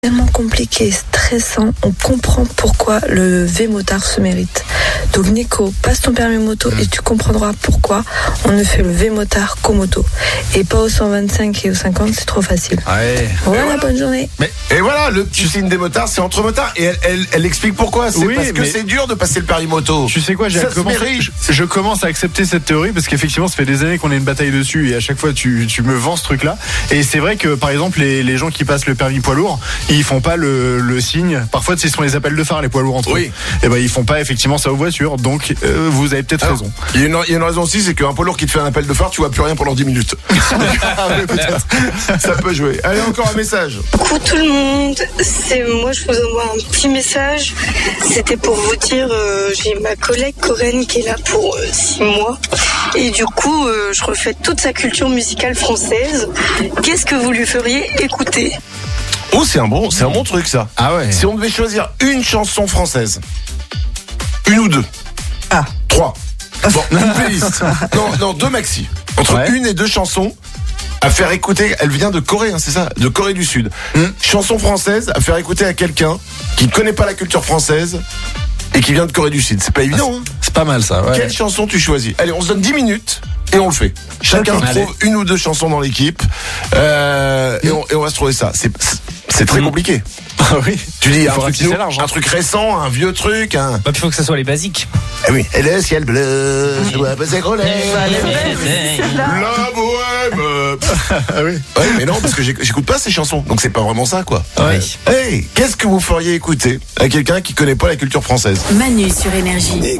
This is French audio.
Tellement compliqué, stressant, on comprend pourquoi le V-motard se mérite. Donc Nico, passe ton permis moto et tu comprendras pourquoi on ne fait le V-motard qu'au moto. Et pas au 125 et au 50, c'est trop facile. Ouais. Voilà, bonne journée. Et voilà, le petit signe des motards, c'est entre motards. Et elle explique pourquoi. C'est parce que c'est dur de passer le permis moto. Tu sais quoi, je commence à accepter cette théorie parce qu'effectivement, ça fait des années qu'on a une bataille dessus et à chaque fois, tu me vends ce truc-là. Et c'est vrai que, par exemple, les gens qui passent le permis poids lourd, ils font pas le signe. Parfois, ce sont les appels de phare, les poids lourds entre eux. Et ben, ils font pas effectivement ça aux voitures. Donc, vous avez peut-être raison. Il y a une raison aussi, c'est qu'un poids lourd qui te fait un appel de phare, tu vois plus rien pendant 10 minutes. Oui, peut-être. Ça peut jouer. Allez, encore un message. Coucou tout le monde, c'est moi, je vous envoie un petit message. C'était pour vous dire, j'ai ma collègue Corinne qui est là pour 6 mois. Et du coup, je refais toute sa culture musicale française. Qu'est-ce que vous lui feriez écouter ? Oh, c'est un bon truc, ça. Ah ouais. Si on devait choisir une chanson française, une ou deux. 3. Bon, une playlist. Non, 2 maxi. Entre une et 2 chansons à faire écouter. Elle vient de Corée, hein, c'est ça, de Corée du Sud. Chanson française à faire écouter à quelqu'un qui ne connaît pas la culture française et qui vient de Corée du Sud. C'est pas évident, hein. C'est pas mal ça. Ouais. Quelle chanson tu choisis ? Allez, on se donne 10 minutes et on le fait. Chacun trouve une ou 2 chansons dans l'équipe et on va se trouver ça. C'est très compliqué. Ah oui. Tu dis un truc récent, un vieux truc, Bah, il faut que ça soit les basiques. Eh oui. Et le ciel bleu, je dois passer gros la bohème. Ah oui. Ouais, mais non, parce que j'écoute pas ces chansons, donc c'est pas vraiment ça, quoi. Ouais. Hey, qu'est-ce que vous feriez écouter à quelqu'un qui connaît pas la culture française ? Manu sur Énergie.